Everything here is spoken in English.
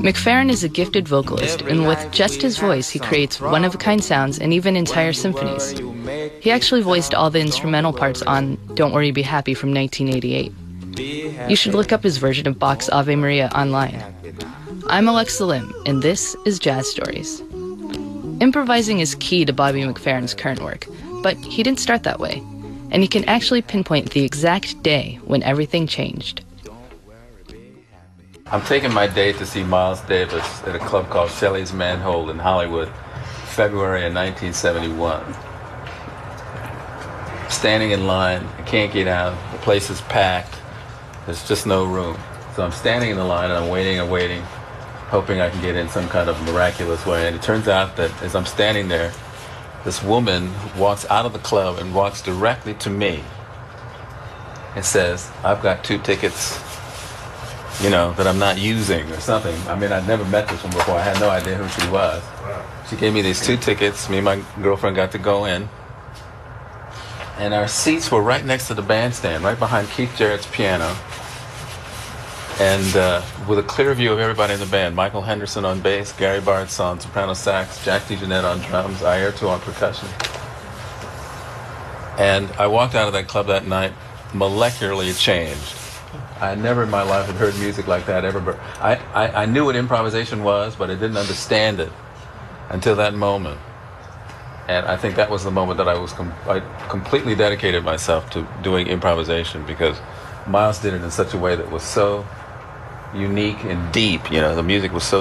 McFerrin is a gifted vocalist, and with just his voice, he creates one-of-a-kind sounds and even entire symphonies. He actually voiced all the instrumental parts on Don't Worry, Be Happy from 1988. You should look up his version of Bach's Ave Maria online. I'm Alexa Lim, and this is Jazz Stories. Improvising is key to Bobby McFerrin's current work, but he didn't start that way, and he can actually pinpoint the exact day when everything changed. I'm taking my date to see Miles Davis at a club called Shelley's Manhole in Hollywood, February of 1971. Standing in line, I can't get out, the place is packed, there's just no room. So I'm standing in the line and I'm waiting and waiting, hoping I can get in some kind of miraculous way. And it turns out that as I'm standing there, this woman walks out of the club and walks directly to me and says, "I've got 2 tickets, that I'm not using," or something. I mean, I'd never met this one before. I had no idea who she was. She gave me these 2 tickets. Me and my girlfriend got to go in. And our seats were right next to the bandstand, right behind Keith Jarrett's piano. And with a clear view of everybody in the band. Michael Henderson on bass, Gary Bartz on soprano sax, Jack DeJohnette on drums, Airto on percussion. And I walked out of that club that night molecularly changed. I never in my life had heard music like that ever. I knew what improvisation was, but I didn't understand it until that moment. And I think that was the moment that I completely dedicated myself to doing improvisation, because Miles did it in such a way that was so unique and deep. The music was so